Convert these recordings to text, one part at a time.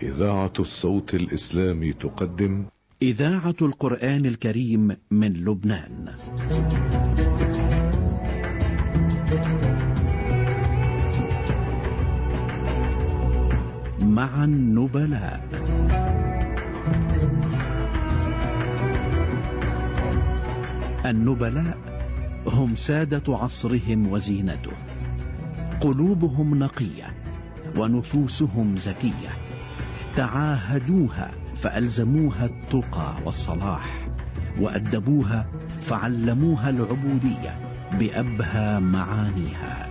إذاعة الصوت الإسلامي تقدم إذاعة القرآن الكريم من لبنان. مع النبلاء. النبلاء هم سادة عصرهم وزينته، قلوبهم نقية ونفوسهم زكية، تعاهدوها فألزموها التقى والصلاح، وأدبوها فعلموها العبودية بأبهى معانيها.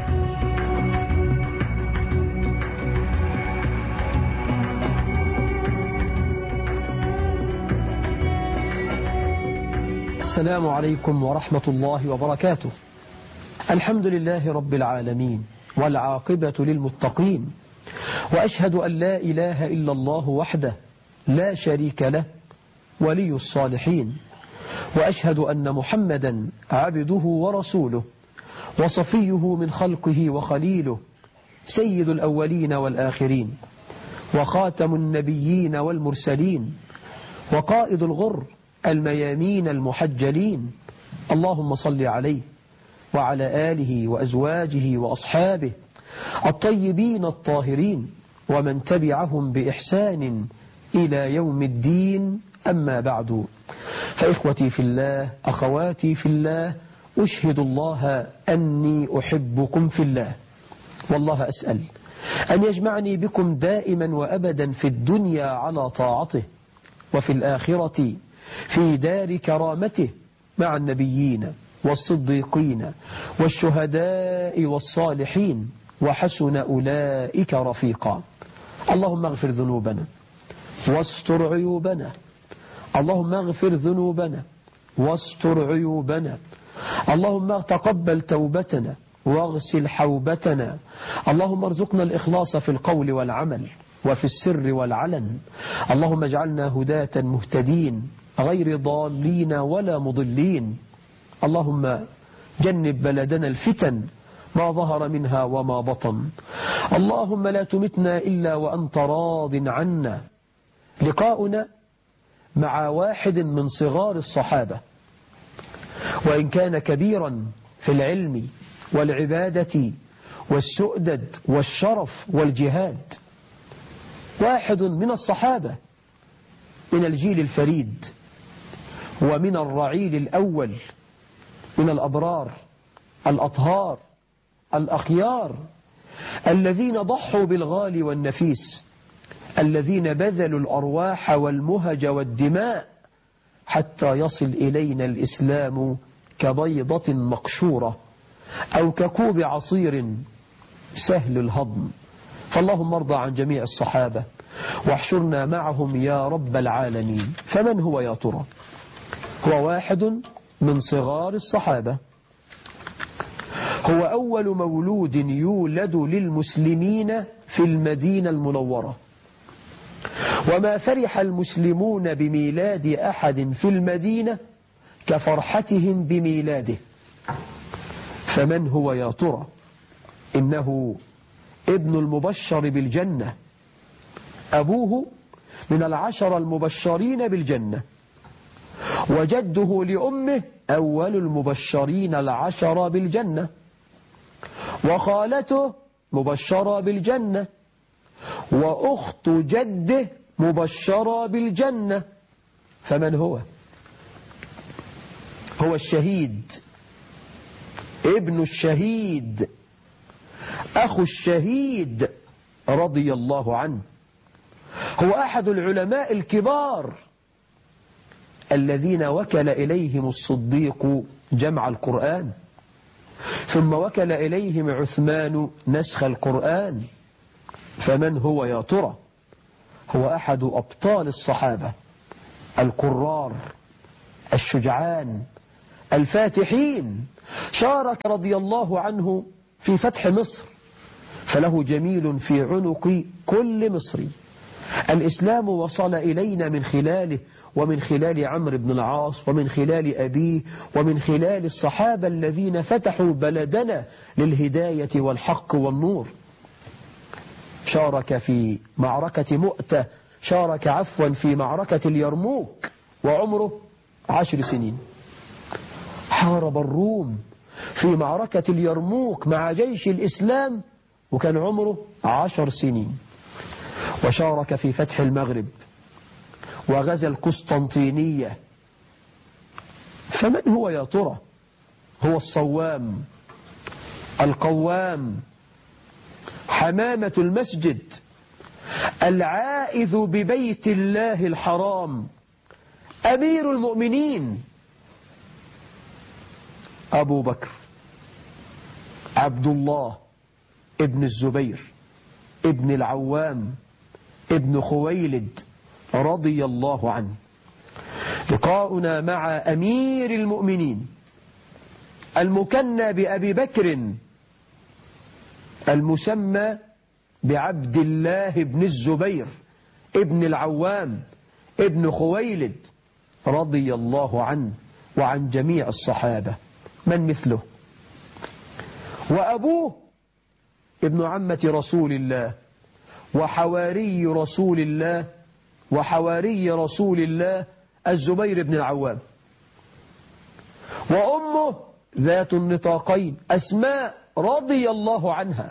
السلام عليكم ورحمة الله وبركاته. الحمد لله رب العالمين، والعاقبة للمتقين، وأشهد أن لا إله إلا الله وحده لا شريك له ولي الصالحين، وأشهد أن محمدا عبده ورسوله وصفيه من خلقه وخليله، سيد الأولين والآخرين، وخاتم النبيين والمرسلين، وقائد الغر الميامين المحجلين. اللهم صل عليه وعلى آله وأزواجه وأصحابه الطيبين الطاهرين، ومن تبعهم بإحسان إلى يوم الدين. أما بعد، فإخوتي في الله، أخواتي في الله، أشهد الله أني أحبكم في الله، والله أسأل أن يجمعني بكم دائما وأبدا في الدنيا على طاعته، وفي الآخرة في دار كرامته مع النبيين والصديقين والشهداء والصالحين، وحسن أولئك رفيقا. اللهم اغفر ذنوبنا واستر عيوبنا، اللهم اغفر ذنوبنا واستر عيوبنا، اللهم تقبل توبتنا واغسل حوبتنا، اللهم ارزقنا الإخلاص في القول والعمل وفي السر والعلن، اللهم اجعلنا هداة مهتدين غير ضالين ولا مضلين. اللهم جنب بلدنا الفتن ما ظهر منها وما بطن، اللهم لا تمتنا إلا وأنت راض عنا. لقاؤنا مع واحد من صغار الصحابة، وإن كان كبيرا في العلم والعبادة والسؤدد والشرف والجهاد، واحد من الصحابة من الجيل الفريد ومن الرعيل الأول من الأبرار الأطهار الأخيار، الذين ضحوا بالغالي والنفيس، الذين بذلوا الأرواح والمهج والدماء حتى يصل إلينا الإسلام كبيضة مقشورة أو ككوب عصير سهل الهضم. فاللهم ارضى عن جميع الصحابة واحشرنا معهم يا رب العالمين. فمن هو يا ترى؟ هو واحد من صغار الصحابة، هو أول مولود يولد للمسلمين في المدينة المنورة، وما فرح المسلمون بميلاد أحد في المدينة كفرحتهم بميلاده. فمن هو يا ترى؟ إنه ابن المبشر بالجنة، أبوه من العشر المبشرين بالجنة، وجده لأمه أول المبشرين العشر بالجنة، وخالته مبشرة بالجنة، وأخت جده مبشرة بالجنة. فمن هو؟ هو الشهيد، ابن الشهيد، أخو الشهيد رضي الله عنه. هو أحد العلماء الكبار الذين وكل إليهم الصديق جمع القرآن، ثم وكل إليهم عثمان نسخ القرآن. فمن هو يا ترى؟ هو أحد أبطال الصحابة القرار الشجعان الفاتحين، شارك رضي الله عنه في فتح مصر، فله جميل في عنق كل مصري. الإسلام وصل إلينا من خلاله، ومن خلال عمرو بن العاص، ومن خلال أبيه، ومن خلال الصحابة الذين فتحوا بلدنا للهداية والحق والنور. شارك في معركة مؤتة، شارك عفوا في معركة اليرموك وعمره 10 سنين. حارب الروم في معركة اليرموك مع جيش الإسلام وكان عمره 10 سنين. وشارك في فتح المغرب وغزا القسطنطينية. فمن هو يا ترى؟ هو الصوام القوام، حمامة المسجد، العائذ ببيت الله الحرام، أمير المؤمنين أبو بكر عبد الله ابن الزبير ابن العوام ابن خويلد رضي الله عنه. لقاؤنا مع أمير المؤمنين المكنى بأبي بكر المسمى بعبد الله بن الزبير ابن العوام ابن خويلد رضي الله عنه وعن جميع الصحابة من مثله. وأبوه ابن عمة رسول الله وحواري رسول الله وحواري رسول الله الزبير بن العوام. وأمه ذات النطاقين أسماء رضي الله عنها.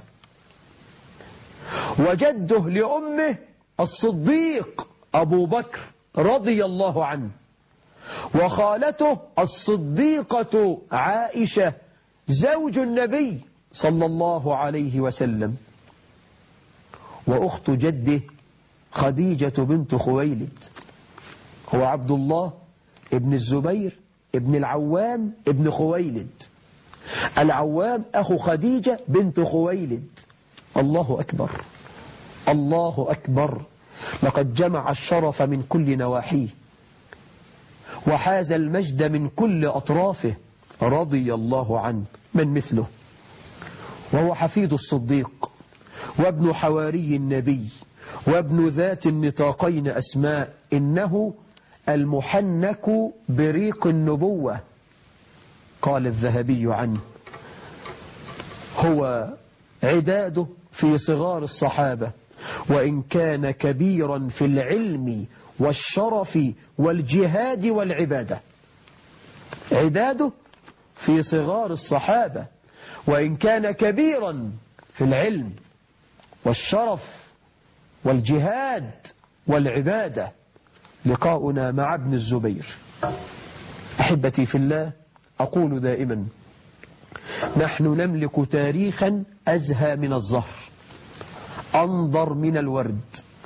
وجده لأمه الصديق أبو بكر رضي الله عنه. وخالته الصديقة عائشة زوج النبي صلى الله عليه وسلم. وأخت جده خديجة بنت خويلد. هو عبد الله ابن الزبير ابن العوام ابن خويلد. العوام أخو خديجة بنت خويلد. الله أكبر الله أكبر، لقد جمع الشرف من كل نواحيه وحاز المجد من كل أطرافه رضي الله عنه من مثله. وهو حفيد الصديق وابن حواري النبي وابن ذات النطاقين أسماء. إنه المحنك بريق النبوة. قال الذهبي عنه هو عداده في صغار الصحابة، وإن كان كبيرا في العلم والشرف والجهاد والعبادة. عداده في صغار الصحابة وإن كان كبيرا في العلم والشرف والجهاد والعبادة. لقاؤنا مع ابن الزبير. أحبتي في الله، أقول دائما نحن نملك تاريخا أزهى من الزهر، أنضر من الورد،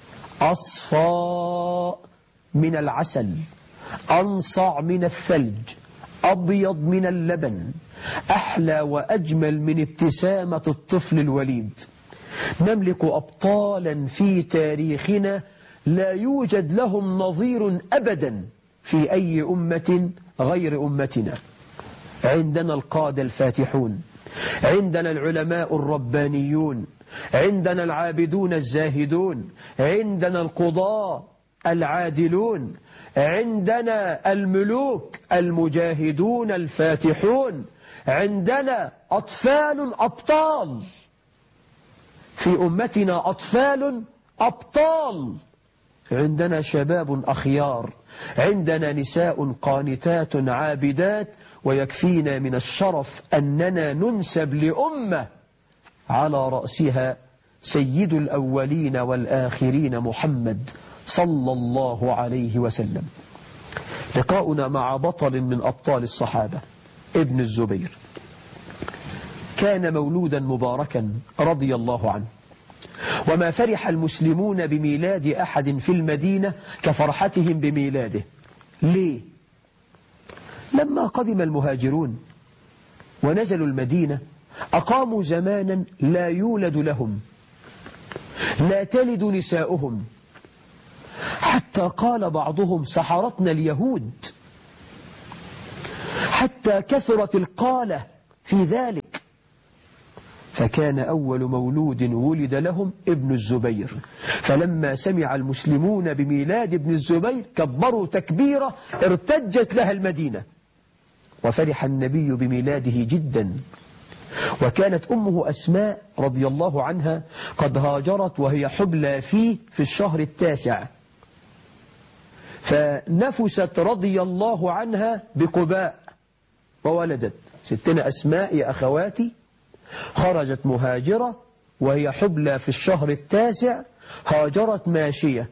أصفى من العسل، أنصع من الثلج، أبيض من اللبن، أحلى وأجمل من ابتسامة الطفل الوليد. نملك أبطالا في تاريخنا لا يوجد لهم نظير أبدا في أي أمة غير أمتنا. عندنا القادة الفاتحون، عندنا العلماء الربانيون، عندنا العابدون الزاهدون، عندنا القضاة العادلون، عندنا الملوك المجاهدون الفاتحون، عندنا أطفال أبطال في أمتنا، أطفال أبطال، عندنا شباب أخيار، عندنا نساء قانتات عابدات. ويكفينا من الشرف أننا ننسب لأمة على رأسها سيد الأولين والآخرين محمد صلى الله عليه وسلم. لقاؤنا مع بطل من أبطال الصحابة ابن الزبير. كان مولودا مباركا رضي الله عنه، وما فرح المسلمون بميلاد أحد في المدينة كفرحتهم بميلاده. ليه؟ لما قدم المهاجرون ونزلوا المدينة أقاموا زمانا لا يولد لهم، لا تلد نساؤهم، حتى قال بعضهم سحرتنا اليهود، حتى كثرت القالة في ذلك. فكان أول مولود ولد لهم ابن الزبير. فلما سمع المسلمون بميلاد ابن الزبير كبروا تكبيرة ارتجت لها المدينة. وفرح النبي بميلاده جدا، وكانت أمه أسماء رضي الله عنها قد هاجرت وهي حبلى فيه في الشهر التاسع، فنفست رضي الله عنها بقباء وولدت. ستنا أسماء يا أخواتي خرجت مهاجرة وهي حبلى في الشهر التاسع، هاجرت ماشية،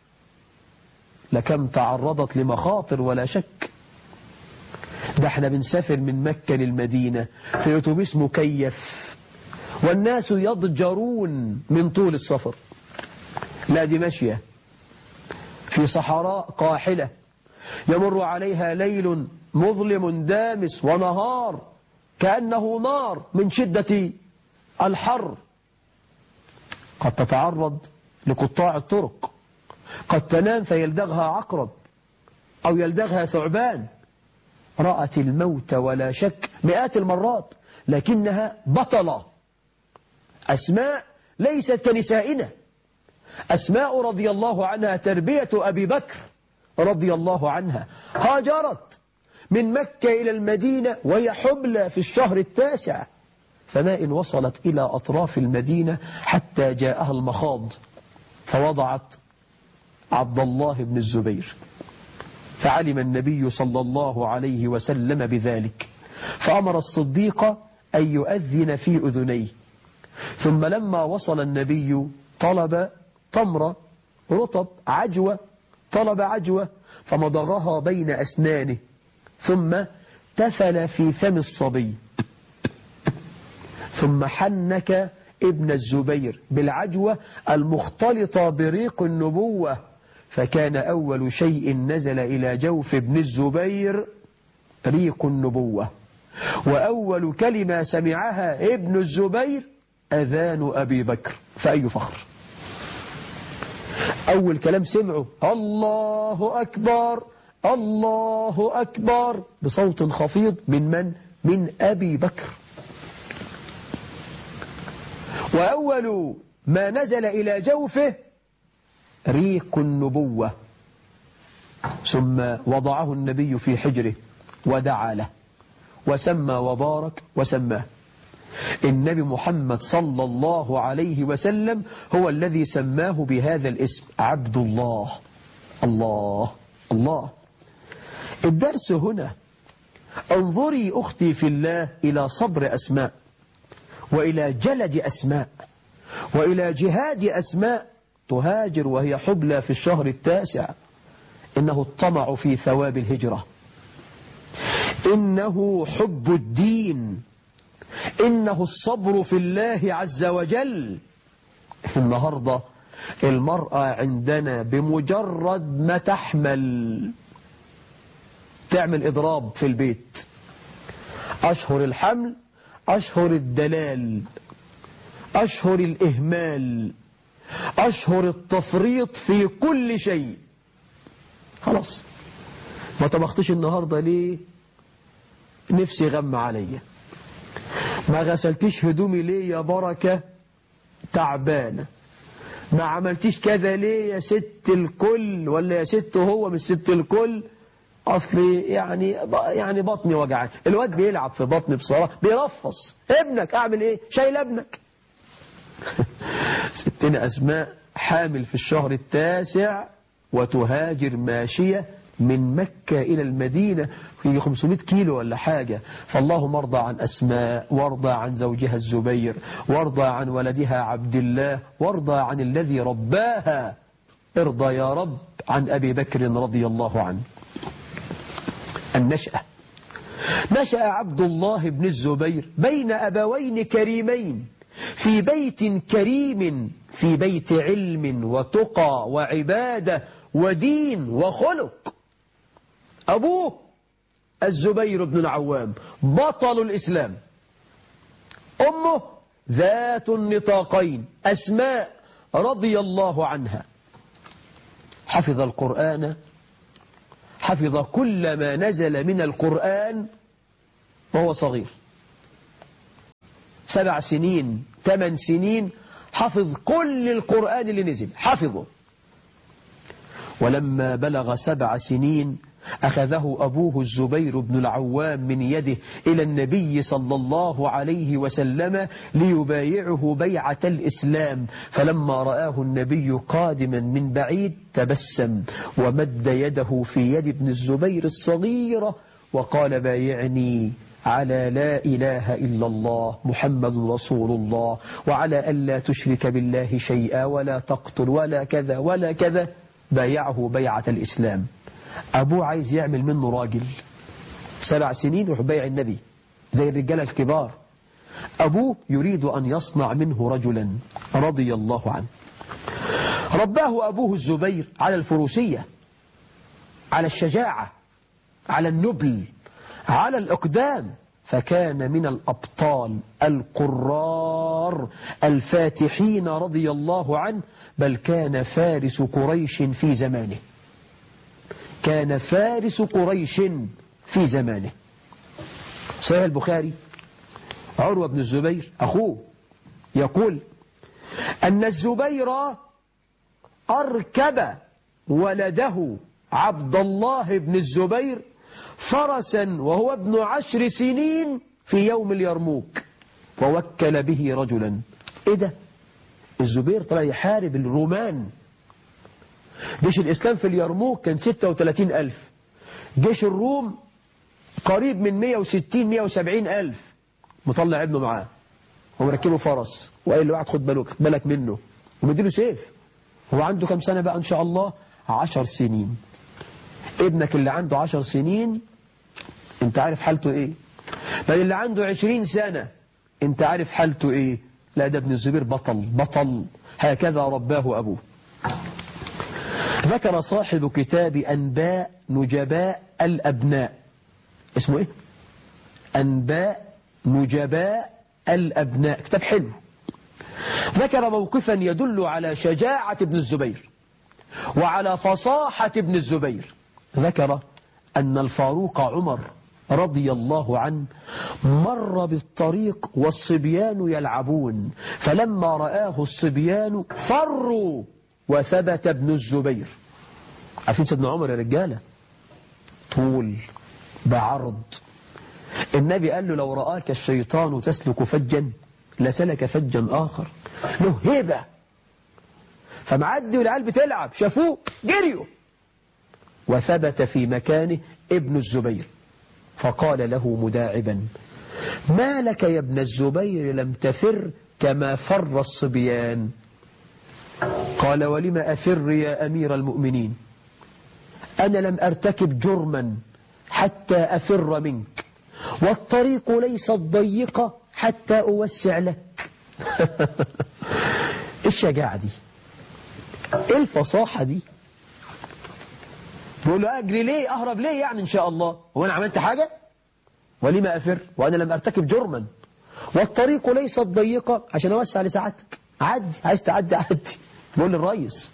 لكم تعرضت لمخاطر ولا شك. ده احنا بنسافر من مكة للمدينة في أتوبيس مكيف والناس يضجرون من طول السفر. لا دي ماشية في صحراء قاحلة يمر عليها ليل مظلم دامس ونهار كأنه نار من شدة الحر. قد تتعرض لقطاع الطرق، قد تنام فيلدغها عقرب أو يلدغها ثعبان. رأت الموت ولا شك مئات المرات، لكنها بطلة. أسماء ليست كنسائنا. أسماء رضي الله عنها تربية أبي بكر رضي الله عنها، هاجرت من مكة إلى المدينة وهي حبلى في الشهر التاسع، فما إن وصلت إلى أطراف المدينة حتى جاءها المخاض، فوضعت عبد الله بن الزبير، فعلم النبي صلى الله عليه وسلم بذلك، فأمر الصديق أن يؤذن في أذنيه. ثم لما وصل النبي طلب تمرة رطب عجوة، طلب عجوة فمضغها بين أسنانه، ثم تفل في فم الصبي، ثم حنك ابن الزبير بالعجوة المختلطة بريق النبوة، فكان أول شيء نزل إلى جوف ابن الزبير ريق النبوة، وأول كلمة سمعها ابن الزبير أذان أبي بكر. فأي فخر! أول كلام سمعه الله أكبر الله أكبر بصوت خفيض من أبي بكر. وأول ما نزل إلى جوفه ريق النبوة، ثم وضعه النبي في حجره ودعا له وسمى وبارك وسماه. النبي محمد صلى الله عليه وسلم هو الذي سماه بهذا الاسم عبد الله. الله الله. الدرس هنا انظري أختي في الله إلى صبر أسماء، وإلى جلد أسماء، وإلى جهاد أسماء، تهاجر وهي حبلى في الشهر التاسع. إنه الطمع في ثواب الهجرة، إنه حب الدين، إنه الصبر في الله عز وجل. النهاردة المرأة عندنا بمجرد ما تحمل تعمل إضراب في البيت. أشهر الحمل، أشهر الدلال، أشهر الإهمال، أشهر التفريط في كل شيء. خلاص ما طبختش النهاردة ليه؟ نفسي غم عليا. ما غسلتش هدومي ليه يا بركة؟ تعبانة. ما عملتيش كذا ليه يا ست الكل؟ ولا يا ست هو مش ست الكل، أصلي يعني بطني وجعان. الواد بيلعب في بطني بصراحة، بيرفص. ابنك أعمل إيه؟ شايل ابنك. ستنا أسماء حامل في الشهر التاسع وتهاجر ماشية من مكة إلى المدينة في 500 كيلو ولا حاجة. فاللهم ارضى عن أسماء، وارضى عن زوجها الزبير، وارضى عن ولدها عبد الله، وارضى عن الذي رباها. ارضى يا رب عن أبي بكر رضي الله عنه. النشأة. نشأ عبد الله بن الزبير بين أبوين كريمين في بيت كريم، في بيت علم وتقى وعبادة ودين وخلق. أبوه الزبير بن العوام بطل الإسلام، أمه ذات النطاقين أسماء رضي الله عنها. حفظ القرآن، حفظ كل ما نزل من القرآن وهو صغير، 7 سنين 8 سنين حفظ كل القرآن اللي نزل حفظه. ولما بلغ 7 سنين أخذه أبوه الزبير بن العوام من يده إلى النبي صلى الله عليه وسلم ليبايعه بيعة الإسلام، فلما رآه النبي قادما من بعيد تبسم ومد يده في يد ابن الزبير الصغيرة وقال: بايعني على لا إله إلا الله محمد رسول الله، وعلى ألا تشرك بالله شيئا ولا تقتل ولا كذا ولا كذا. بايعه بيعة الإسلام. أبوه عايز يعمل منه راجل، 7 سنين يروح بايع النبي زي الرجالة الكبار. أبوه يريد أن يصنع منه رجلا رضي الله عنه. رباه أبوه الزبير على الفروسية، على الشجاعة، على النبل، على الإقدام، فكان من الأبطال القرار الفاتحين رضي الله عنه، بل كان فارس قريش في زمانه. كان فارس قريش في زمانه. صحيح البخاري عروة بن الزبير أخوه يقول أن الزبير أركب ولده عبد الله بن الزبير فرسا وهو ابن 10 سنين في يوم اليرموك، ووكل به رجلا. إيه ده؟ الزبير طلع يحارب الرومان. جيش الإسلام في اليرموك كان 36,000، جيش الروم قريب من 160-170 ألف. مطلع ابنه معاه ومركبه فرس وقال له: خد بالك منه، ومديله سيف. هو عنده كم سنة بقى إن شاء الله؟ 10 سنين. ابنك اللي عنده 10 سنين انت عارف حالته ايه؟ بل اللي عنده 20 سنة انت عارف حالته ايه؟ لا، ده ابن الزبير بطل. هكذا رباه أبوه. ذكر صاحب كتاب أنباء نجباء الأبناء، اسمه ايه؟ أنباء نجباء الأبناء، كتاب حلو. ذكر موقفا يدل على شجاعة ابن الزبير وعلى فصاحة ابن الزبير. ذكر أن الفاروق عمر رضي الله عنه مر بالطريق والصبيان يلعبون، فلما رآه الصبيان فروا وثبت ابن الزبير. عارفين سيدنا عمر يا رجالة؟ طول بعرض. النبي قال له: لو رآك الشيطان تسلك فجا لسلك فجا آخر. له هيبة. فمعدي والعيال بتلعب شافوه جريوا، وثبت في مكانه ابن الزبير، فقال له مداعبا: ما لك يا ابن الزبير لم تفر كما فر الصبيان؟ قال: ولم أفر يا أمير المؤمنين؟ أنا لم أرتكب جرما حتى أفر منك، والطريق ليست ضيقة حتى أوسع لك. إيه الشجاعة دي؟ إيه الفصاحة دي؟ بيقول له: أجري ليه؟ أهرب ليه يعني إن شاء الله؟ هو أنا عملت حاجة؟ ولما أفر وأنا لم أرتكب جرما، والطريق ليست ضيقة عشان أوسع لساعتك. عدي، عايز تعدي عدي. بيقول للرئيس.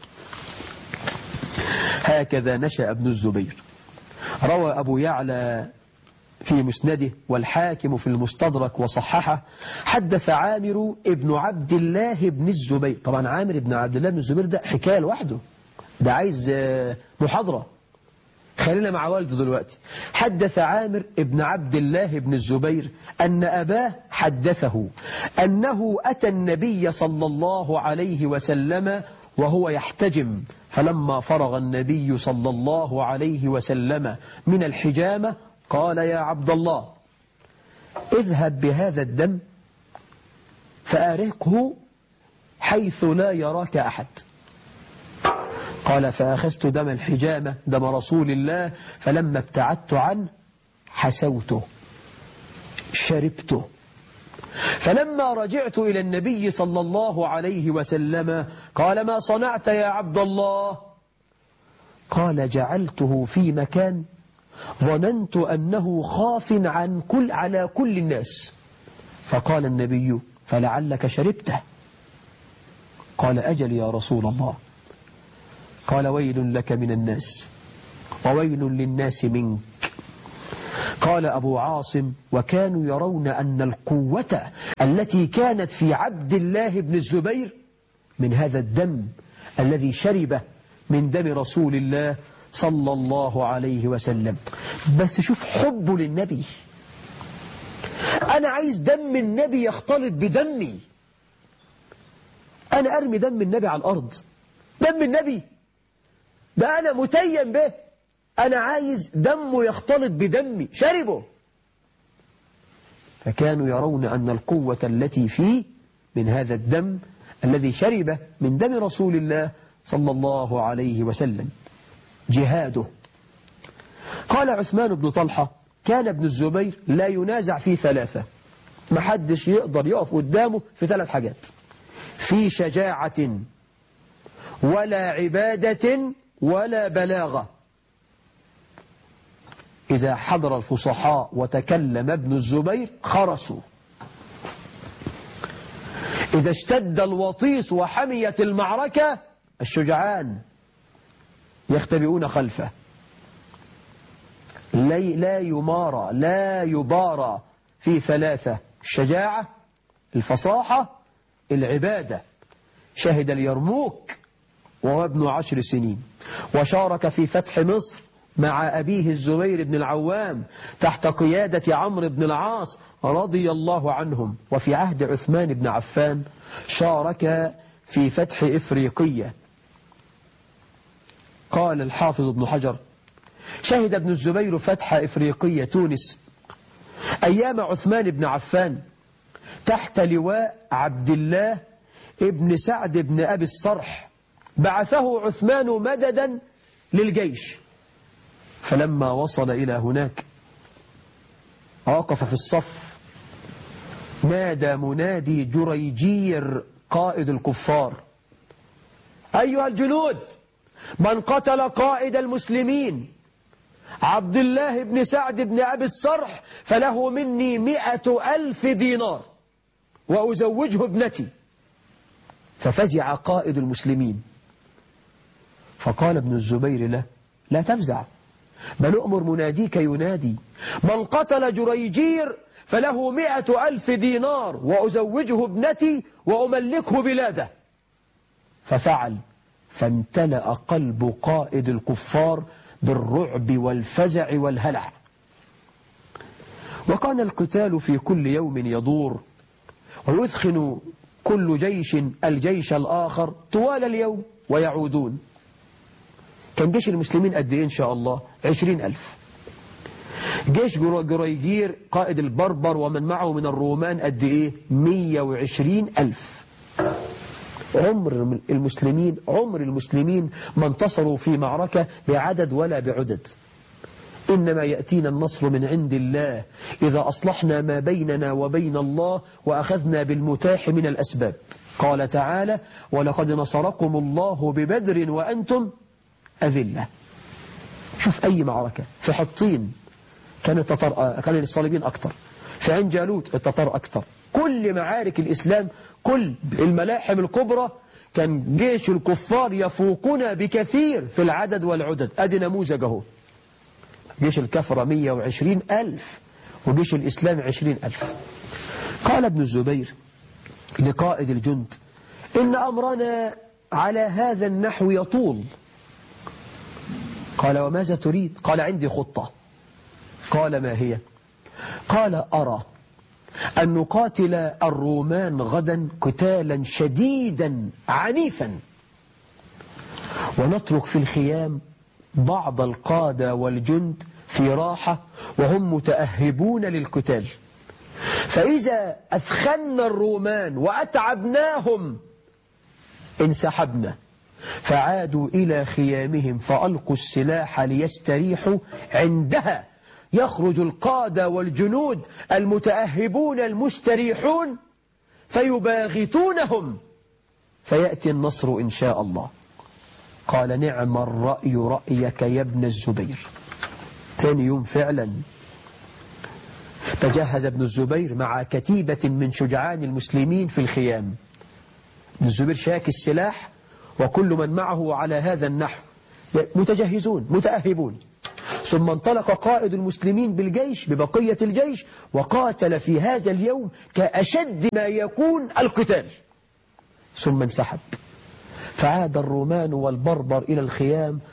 هكذا نشأ ابن الزبير. روى أبو يعلى في مسنده والحاكم في المستدرك وصححه: حدث عامر ابن عبد الله بن الزبير. طبعا عامر ابن عبد الله بن الزبير ده حكاية لوحده، ده عايز محاضرة. خلينا مع والده دلوقتي. حدث عامر ابن عبد الله بن الزبير أن أباه حدثه أنه أتى النبي صلى الله عليه وسلم وهو يحتجم، فلما فرغ النبي صلى الله عليه وسلم من الحجامة قال: يا عبد الله، اذهب بهذا الدم فأرقه حيث لا يراك أحد. قال: فأخذت دم الحجامة، دم رسول الله، فلما ابتعدت عنه حسوته شربته، فلما رجعت إلى النبي صلى الله عليه وسلم قال: ما صنعت يا عبد الله؟ قال: جعلته في مكان ظننت أنه خاف على كل الناس. فقال النبي: فلعلك شربته. قال: أجل يا رسول الله. قال: ويل لك من الناس وويل للناس منك. قال أبو عاصم: وكانوا يرون أن القوة التي كانت في عبد الله بن الزبير من هذا الدم الذي شربه من دم رسول الله صلى الله عليه وسلم. بس شوف حبه للنبي. أنا عايز دم النبي يختلط بدمي. أنا أرمي دم النبي على الأرض، دم النبي ده أنا متيم به، أنا عايز دمه يختلط بدمي. شربه. فكانوا يرون أن القوة التي فيه من هذا الدم الذي شربه من دم رسول الله صلى الله عليه وسلم. جهاده. قال عثمان بن طلحة: كان ابن الزبير لا ينازع في ثلاثة، محدش يقدر يقف قدامه في ثلاث حاجات: في شجاعة ولا عبادة ولا بلاغة. إذا حضر الفصحاء وتكلم ابن الزبير خرسوا. إذا اشتد الوطيس وحميت المعركة الشجعان يختبئون خلفه. لا يمارى لا يبارى في ثلاثة: الشجاعة، الفصاحة، العبادة. شهد اليرموك وهو ابن 10 سنين، وشارك في فتح مصر مع أبيه الزبير بن العوام تحت قيادة عمرو بن العاص رضي الله عنهم. وفي عهد عثمان بن عفان شارك في فتح إفريقية. قال الحافظ ابن حجر: شهد ابن الزبير فتح إفريقية تونس أيام عثمان بن عفان تحت لواء عبد الله ابن سعد بن أبي الصرح، بعثه عثمان مددا للجيش. فلما وصل إلى هناك وقف في الصف، نادى منادي جريجير قائد الكفار: أيها الجنود، من قتل قائد المسلمين عبد الله بن سعد بن أبي الصرح فله مني 100,000 دينار وأزوجه ابنتي. ففزع قائد المسلمين، فقال ابن الزبير له: لا تفزع، بل أؤمر مناديك ينادي: من قتل جريجير فله 100,000 دينار وأزوجه ابنتي وأملكه بلاده. ففعل، فامتلأ قلب قائد الكفار بالرعب والفزع والهلع. وكان القتال في كل يوم يدور، ويثخن كل جيش الجيش الآخر طوال اليوم ويعودون. كان جيش المسلمين قد ايه إن شاء الله؟ 20,000. جيش جريجير قائد البربر ومن معه من الرومان قد ايه؟ 120,000. عمر المسلمين ما انتصروا في معركة بعدد ولا بعدد. إنما يأتينا النصر من عند الله إذا أصلحنا ما بيننا وبين الله وأخذنا بالمتاح من الأسباب. قال تعالى: ولقد نصركم الله ببدر وأنتم أذلة. شوف أي معركة. في حطين كان الصليبين أكتر، في عين جالوت التتار أكتر. كل معارك الإسلام، كل الملاحم الكبرى كان جيش الكفار يفوقنا بكثير في العدد والعدد. أدي نموذج اهو. جيش الكفرة 120,000 وجيش الإسلام 20,000. قال ابن الزبير لقائد الجند: إن أمرنا على هذا النحو يطول. قال: وماذا تريد؟ قال: عندي خطة. قال: ما هي؟ قال: أرى أن نقاتل الرومان غدا قتالا شديدا عنيفا، ونترك في الخيام بعض القادة والجند في راحة وهم متأهبون للقتال، فإذا أثخنا الرومان وأتعبناهم انسحبنا، فعادوا إلى خيامهم فألقوا السلاح ليستريحوا. عندها يخرج القادة والجنود المتأهبون المستريحون فيباغتونهم فيأتي النصر إن شاء الله. قال: نعم الرأي رأيك يا ابن الزبير. ثاني يوم فعلا تجهز ابن الزبير مع كتيبة من شجعان المسلمين في الخيام. ابن الزبير شاك السلاح وكل من معه على هذا النحو متجهزون متأهبون. ثم انطلق قائد المسلمين بالجيش ببقية الجيش وقاتل في هذا اليوم كأشد ما يكون القتال، ثم انسحب. فعاد الرومان والبربر إلى الخيام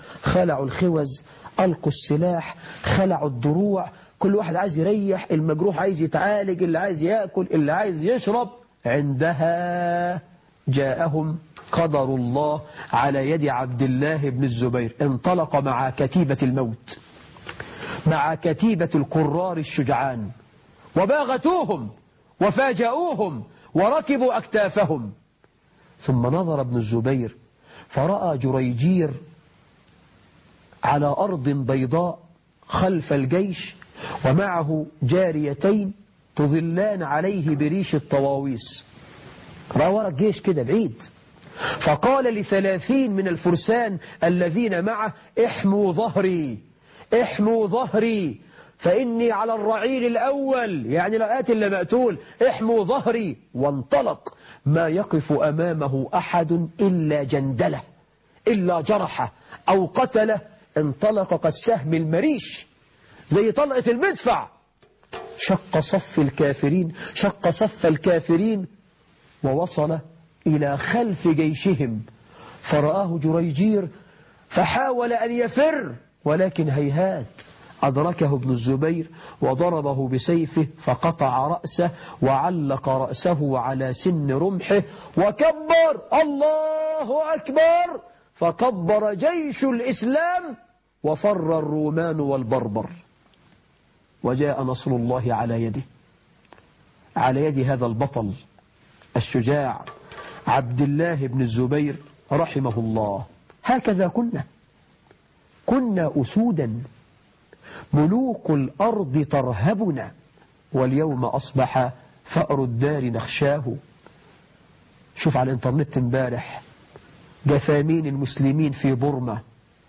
خلعوا الخوذ، ألقوا السلاح، خلعوا الدروع، كل واحد عايز يريح، المجروح عايز يتعالج، اللي عايز يأكل، اللي عايز يشرب. عندها جاءهم قدر الله على يد عبد الله بن الزبير، انطلق مع كتيبة الموت، مع كتيبة الكرار الشجعان، وباغتوهم وفاجأوهم وركبوا أكتافهم. ثم نظر ابن الزبير فرأى جريجير على أرض بيضاء خلف الجيش، ومعه جاريتين تظلان عليه بريش الطواويس. رأى ورا الجيش كده بعيد، فقال ل30 من الفرسان الذين معه: احموا ظهري، احموا ظهري، فإني على الرعيل الأول، يعني لا قاتل لا مقتول، احموا ظهري. وانطلق، ما يقف أمامه أحد إلا جندله، إلا جرحه أو قتله. انطلق كالسهم المريش، زي طلقة المدفع، شق صف الكافرين، شق صف الكافرين، ووصل إلى خلف جيشهم. فرآه جريجير فحاول أن يفر، ولكن هيهات، أدركه ابن الزبير وضربه بسيفه فقطع رأسه وعلق رأسه على سن رمحه وكبر: الله أكبر. فكبر جيش الإسلام وفر الرومان والبربر، وجاء نصر الله على يده، على يد هذا البطل الشجاع عبد الله بن الزبير رحمه الله. هكذا كنا أسودا، ملوك الأرض ترهبنا، واليوم أصبح فأر الدار نخشاه. شوف على الانترنت امبارح جثامين المسلمين في بورما،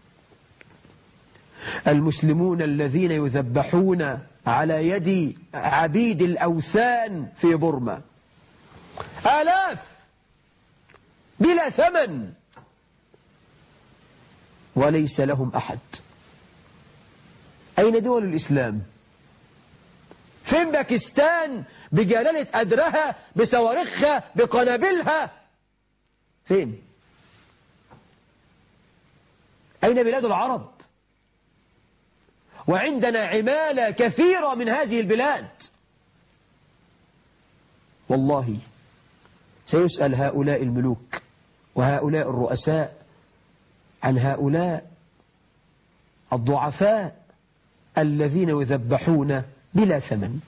المسلمون الذين يذبحون على يد عبيد الأوثان في بورما، آلاف بلا ثمن، وليس لهم أحد. أين دول الإسلام؟ فين باكستان بجلالة قدرها، بصواريخها، بقنابلها؟ فين؟ أين بلاد العرب؟ وعندنا عمالة كثيرة من هذه البلاد. والله سيسأل هؤلاء الملوك وهؤلاء الرؤساء عن هؤلاء الضعفاء الذين يذبحون بلا ثمن.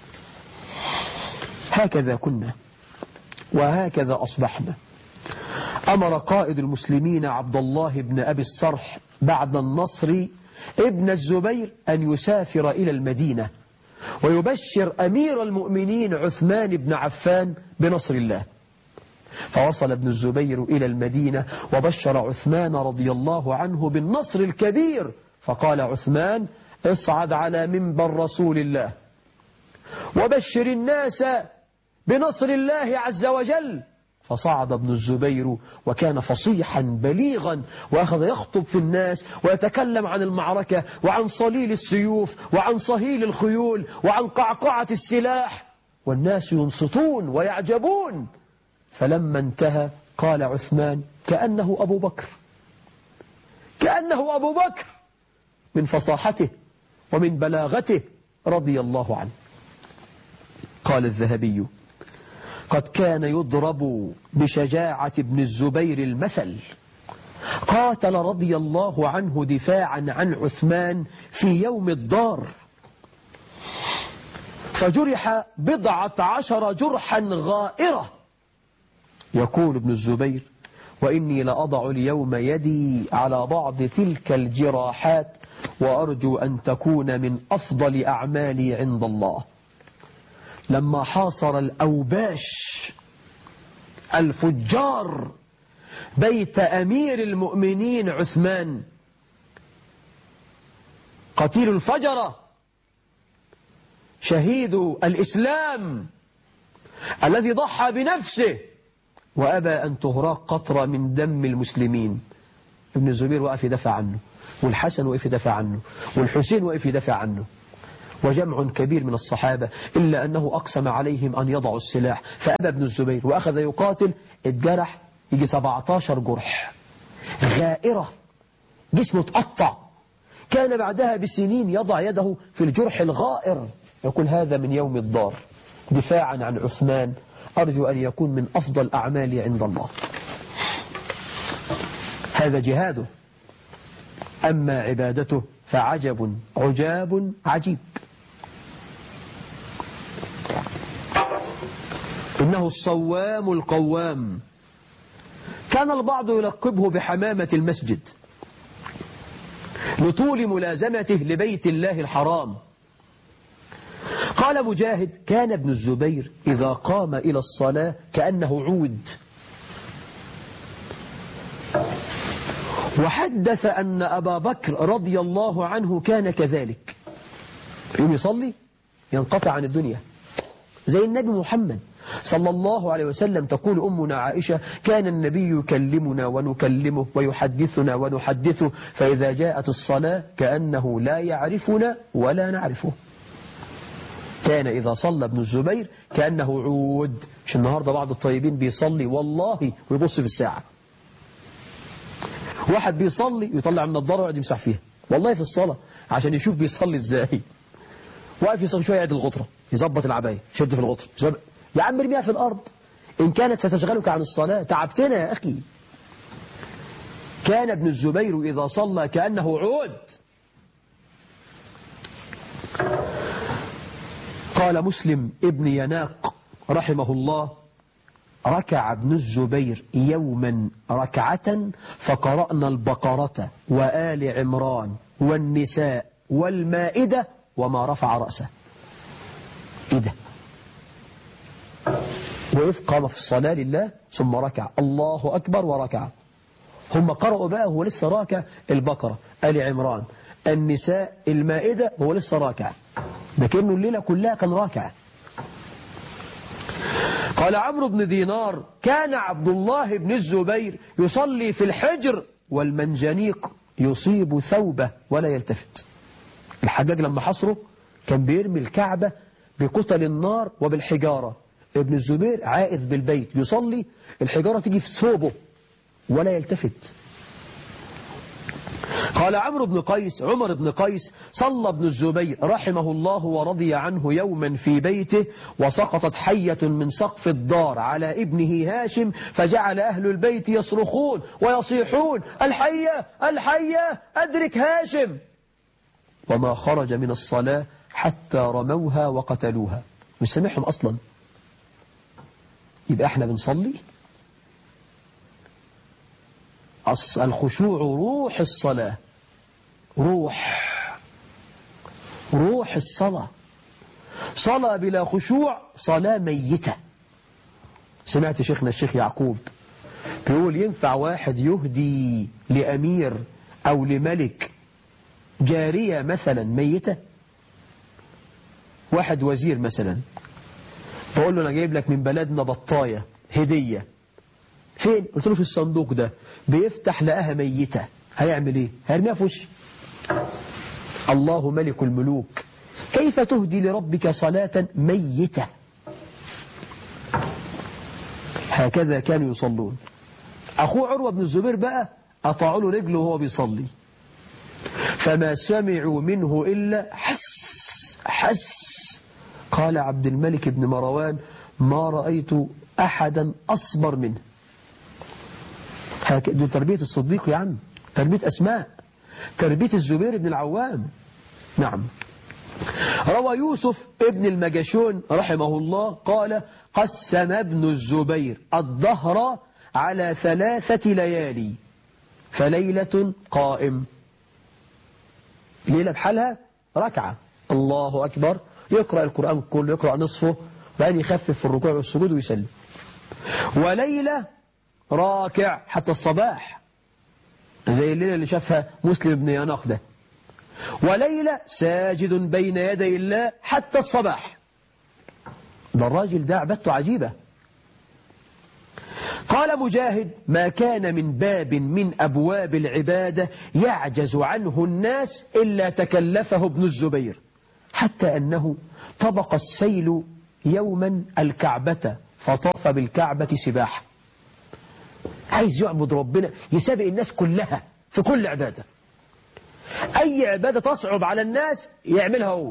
هكذا كنا وهكذا أصبحنا. أمر قائد المسلمين عبد الله بن أبي الصرح بعد النصر ابن الزبير أن يسافر إلى المدينة ويبشر أمير المؤمنين عثمان بن عفان بنصر الله. فوصل ابن الزبير إلى المدينة وبشر عثمان رضي الله عنه بالنصر الكبير. فقال عثمان: اصعد على منبر رسول الله وبشر الناس بنصر الله عز وجل. فصعد ابن الزبير وكان فصيحا بليغا، وأخذ يخطب في الناس ويتكلم عن المعركة وعن صليل السيوف وعن صهيل الخيول وعن قعقعة السلاح، والناس ينصتون ويعجبون. فلما انتهى قال عثمان: كأنه أبو بكر، كأنه أبو بكر، من فصاحته ومن بلاغته رضي الله عنه. قال الذهبي: قد كان يضرب بشجاعة ابن الزبير المثل، قاتل رضي الله عنه دفاعا عن عثمان في يوم الدار، فجرح 14 جرحا غائرة. يقول ابن الزبير: وإني لأضع اليوم يدي على بعض تلك الجراحات وأرجو أن تكون من أفضل أعمالي عند الله. لما حاصر الأوباش الفجار بيت أمير المؤمنين عثمان، قتيل الفجرة، شهيد الإسلام الذي ضحى بنفسه وأبى أن تهراق قطرة من دم المسلمين، ابن الزبير وقف يدافع عنه، والحسن وقف يدافع عنه، والحسين وقف يدافع عنه، وجمع كبير من الصحابة، إلا أنه أقسم عليهم أن يضعوا السلاح، فأبى ابن الزبير وأخذ يقاتل. الجرح يجي 17 جرح غائرة جسمه اتقطع. كان بعدها بسنين يضع يده في الجرح الغائر، يقول هذا من يوم الدار دفاعا عن عثمان، أرجو أن يكون من أفضل أعمالي عند الله. هذا جهاده. أما عبادته فعجب عجاب عجيب. إنه الصوام القوام. كان البعض يلقبه بحمامة المسجد لطول ملازمته لبيت الله الحرام. قال مجاهد كان ابن الزبير إذا قام إلى الصلاة كأنه عود. وحدث أن أبا بكر رضي الله عنه كان كذلك، يوم يصلي ينقطع عن الدنيا زي النبي محمد صلى الله عليه وسلم. تقول أمنا عائشة كان النبي يكلمنا ونكلمه ويحدثنا ونحدثه، فإذا جاءت الصلاة كأنه لا يعرفنا ولا نعرفه. كان إذا صلى ابن الزبير كأنه عود. مش النهاردة بعض الطيبين بيصلي والله ويبص في الساعة، واحد بيصلي يطلع من الضرع ويقعد يمسح فيها والله في الصلاة عشان يشوف بيصلي ازاي. واقف يصلي شوية يعد الغطرة، يظبط العباية، شد في الغطرة، يا عم ارميها في الأرض إن كانت ستشغلك عن الصلاة. تعبتنا يا أخي. كان ابن الزبير إذا صلى كأنه عود. قال مسلم ابن يناق رحمه الله ركع ابن الزبير يوما ركعة فقرأنا البقرة وآل عمران والنساء والمائدة وما رفع رأسه. إيه ده؟ وإذ قام في الصلاة لله ثم ركع الله أكبر وركع. هم قرأوا بقى هو لسه راكع البقرة آل عمران النساء المائدة وهو لسه راكع، ده كأنه الليلة كلها كان راكع. قال عمرو بن دينار كان عبد الله بن الزبير يصلي في الحجر والمنجنيق يصيب ثوبه ولا يلتفت. الحجاج لما حصره كان بيرمي الكعبة بقتل النار وبالحجارة. ابن الزبير عائذ بالبيت يصلي الحجارة تيجي في ثوبه ولا يلتفت. قال عمرو بن قيس عمر بن قيس صلى ابن الزبير رحمه الله ورضي عنه يوما في بيته وسقطت حية من سقف الدار على ابنه هاشم، فجعل أهل البيت يصرخون ويصيحون الحية الحية أدرك هاشم، وما خرج من الصلاة حتى رموها وقتلوها. مش سامعهم أصلا. يبقى احنا بنصلي الخشوع روح الصلاة، روح الصلاة. صلاة بلا خشوع صلاة ميتة. سمعت شيخنا الشيخ يعقوب بيقول ينفع واحد يهدي لأمير أو لملك جارية مثلا ميتة؟ واحد وزير مثلا بقول له أنا جايب لك من بلدنا بطاية هدية، فين؟ قلت له في الصندوق ده. بيفتح لقاها ميتة، هيعمل ايه؟ هيرميها في وشه. الله ملك الملوك، كيف تهدي لربك صلاة ميتة؟ هكذا كانوا يصلون. أخوه عروة بن الزبير بقى أطاعوا له رجله وهو بيصلي، فما سمعوا منه إلا حس. قال عبد الملك بن مروان ما رأيت أحدا أصبر منه. دول تربية الصديق يا عم، تربية أسماء، تربية الزبير بن العوام. نعم. روى يوسف ابن المجشون رحمه الله قال قسم ابن الزبير الظهر على 3 ليالي، فليلة قائم، ليلة بحالها ركعة الله أكبر، يقرأ القرآن كله، يقرأ نصفه، بعدين يخفف في الركوع والسجود ويسلم. وليلة راكع حتى الصباح زي الليلة اللي شافها مسلم بن يناق ده. وليلة ساجد بين يدي الله حتى الصباح. ده الراجل ده عبادته عجيبة. قال مجاهد ما كان من باب من أبواب العبادة يعجز عنه الناس إلا تكلفه ابن الزبير، حتى أنه طبق السيل يوما الكعبة فطاف بالكعبة سباحة. عايز يعبد ربنا، يسابق الناس كلها في كل عبادة. أي عبادة تصعب على الناس يعملها هو.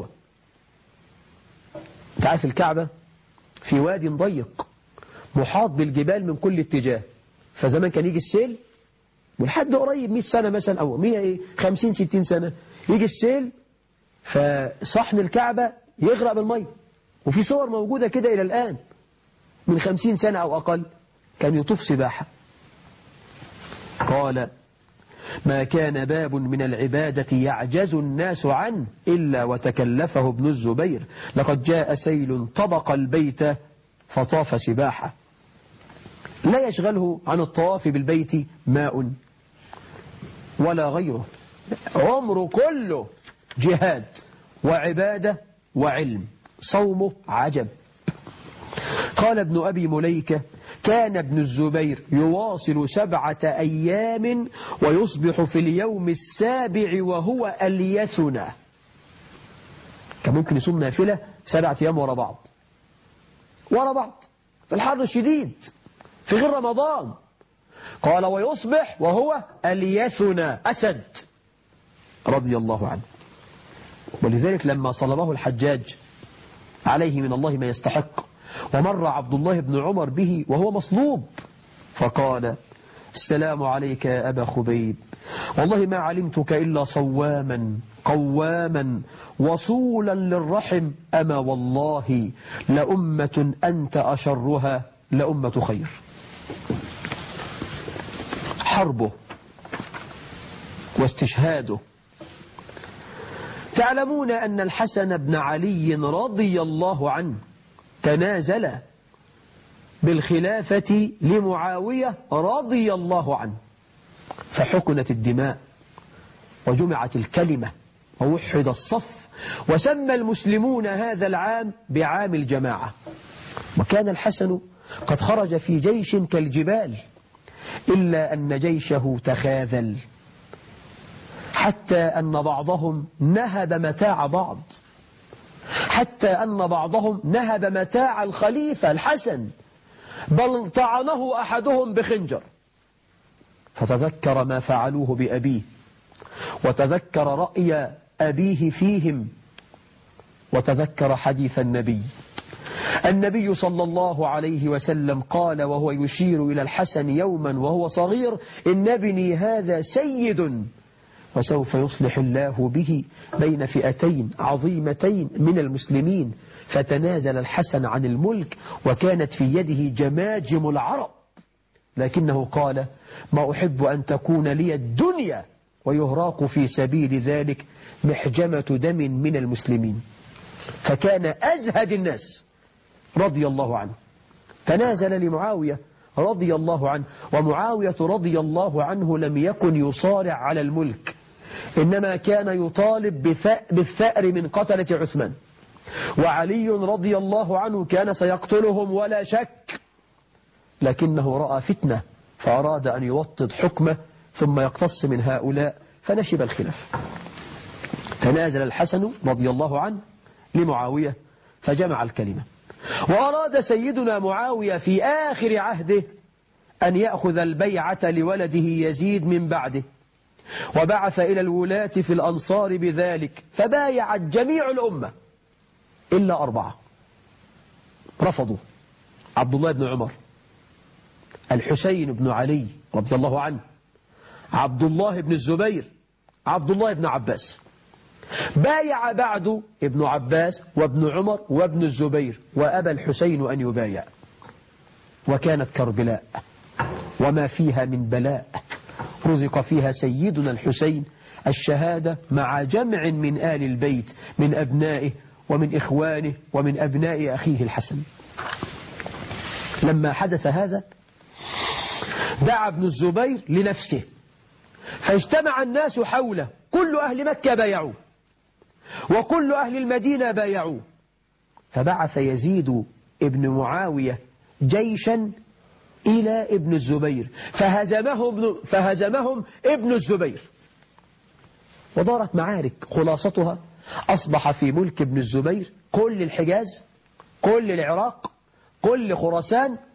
تعرف الكعبة في وادي ضيق محاط بالجبال من كل اتجاه، فزمان كان يجي السيل ولحد قريب 100 سنة مثلا أو 150-60 سنة يجي السيل فصحن الكعبة يغرق بالمية. وفي صور موجودة كده إلى الآن من 50 سنة أو أقل كان يطوف سباحة. قال ما كان باب من العبادة يعجز الناس عنه إلا وتكلفه ابن الزبير، لقد جاء سيل طبق البيت فطاف سباحة. لا يشغله عن الطواف بالبيت ماء ولا غيره، عمره كله جهاد وعبادة وعلم. صومه عجب. قال ابن أبي مليكة كان ابن الزبير يواصل 7 أيام ويصبح في اليوم السابع وهو أليثنا. كان ممكن يصوم نافلة 7 أيام ورا بعض في الحر الشديد في غير رمضان. قال ويصبح وهو أليثنا أسد رضي الله عنه. ولذلك لما صلبه الحجاج عليه من الله ما يستحق ومر عبد الله بن عمر به وهو مصلوب فقال السلام عليك يا أبا خبيب، والله ما علمتك إلا صواما قواما وصولا للرحم، أما والله لأمة أنت أشرها لأمة خير. حربه واستشهاده. تعلمون أن الحسن بن علي رضي الله عنه تنازل بالخلافة لمعاوية رضي الله عنه، فحقنت الدماء وجمعت الكلمة ووحد الصف، وسمى المسلمون هذا العام بعام الجماعة. وكان الحسن قد خرج في جيش كالجبال إلا أن جيشه تخاذل حتى أن بعضهم نهب متاع بعض، حتى أن بعضهم نهب متاع الخليفة الحسن، بل طعنه أحدهم بخنجر. فتذكر ما فعلوه بأبيه وتذكر رأي أبيه فيهم وتذكر حديث النبي صلى الله عليه وسلم قال وهو يشير إلى الحسن يوما وهو صغير إن ابني هذا سيد وسوف يصلح الله به بين فئتين عظيمتين من المسلمين. فتنازل الحسن عن الملك وكانت في يده جماجم العرب، لكنه قال ما أحب أن تكون لي الدنيا ويهراق في سبيل ذلك محجمة دم من المسلمين. فكان أزهد الناس رضي الله عنه. تنازل لمعاوية رضي الله عنه، ومعاوية رضي الله عنه لم يكن يصارع على الملك، إنما كان يطالب بالثأر من قتلة عثمان. وعلي رضي الله عنه كان سيقتلهم ولا شك، لكنه رأى فتنة فأراد أن يوطد حكمه ثم يقتص من هؤلاء فنشب الخلاف. تنازل الحسن رضي الله عنه لمعاوية فجمع الكلمة. وأراد سيدنا معاوية في آخر عهده أن يأخذ البيعة لولده يزيد من بعده، وبعث إلى الولاة في الأنصار بذلك، فبايعت جميع الأمة إلا 4 رفضوا: عبد الله بن عمر، الحسين بن علي رضي الله عنه، عبد الله بن الزبير، عبد الله بن عباس. بايع بعد ابن عباس وابن عمر وابن الزبير، وأبى الحسين أن يبايع. وكانت كربلاء وما فيها من بلاء، رزق فيها سيدنا الحسين الشهادة مع جمع من آل البيت من أبنائه ومن إخوانه ومن أبناء أخيه الحسن. لما حدث هذا دعا ابن الزبير لنفسه، فاجتمع الناس حوله، كل أهل مكة بايعوه وكل أهل المدينة بايعوه. فبعث يزيد ابن معاوية جيشا إلى ابن الزبير فهزمهم ابن الزبير، ودارت معارك خلاصتها أصبح في ملك ابن الزبير كل الحجاز، كل العراق، كل خراسان،